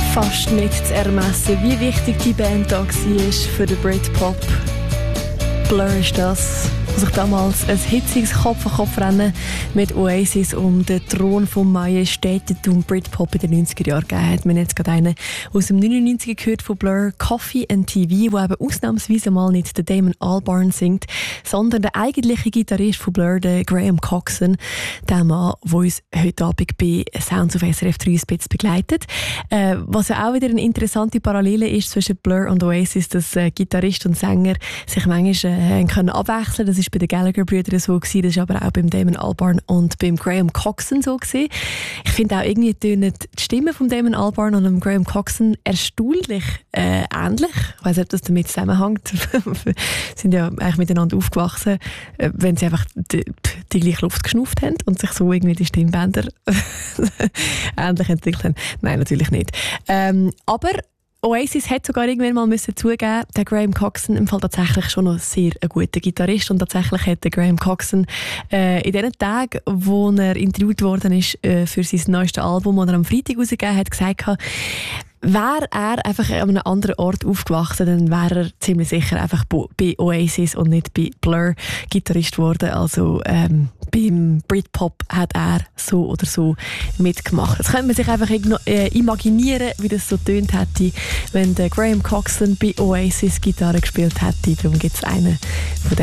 Fast nicht zu ermessen, wie wichtig die Band da war für den Britpop. Blur ist das, was sich damals ein hitziges Kopf-an-Kopf-Rennen mit Oasis um den Thron von Majestätentum Britpop in den 90er Jahren gegeben hat. Wir haben jetzt gerade einen aus dem 99er gehört von Blur, Coffee and TV, wo eben ausnahmsweise mal nicht der Damon Albarn singt, sondern der eigentliche Gitarrist von Blur, der Graham Coxon, der Mann, der uns heute Abend bei Sounds of SRF 3 ein bisschen begleitet. Was ja auch wieder eine interessante Parallele ist zwischen Blur und Oasis, dass Gitarrist und Sänger sich manchmal können abwechseln. Das ist bei den Gallagher-Brüdern so gewesen, das ist aber auch beim Damon Albarn und beim Graham Coxon so gewesen. Ich finde auch irgendwie tönen die Stimmen von Damon Albarn und dem Graham Coxon erstaunlich ähnlich. Ich weiss nicht, ob das damit zusammenhängt. Sie sind ja eigentlich miteinander aufgewachsen, wenn sie einfach die gleiche Luft geschnupft haben und sich so irgendwie die Stimmbänder ähnlich entwickelt haben. Nein, natürlich nicht. Aber Oasis hat sogar irgendwann mal zugeben, der Graham Coxon im Fall tatsächlich schon noch sehr ein guter Gitarrist, und tatsächlich hat der Graham Coxon in den Tagen, wo er interviewt worden ist für sein neuestes Album, das er am Freitag rausgegeben hat, gesagt, wäre er einfach an einem anderen Ort aufgewachsen, dann wäre er ziemlich sicher einfach bei Oasis und nicht bei Blur Gitarrist geworden. Also beim Britpop hat er so oder so mitgemacht. Jetzt könnte man sich einfach imaginieren, wie das so tönt hätte, wenn der Graham Coxon bei Oasis Gitarre gespielt hätte. Darum gibt es einen von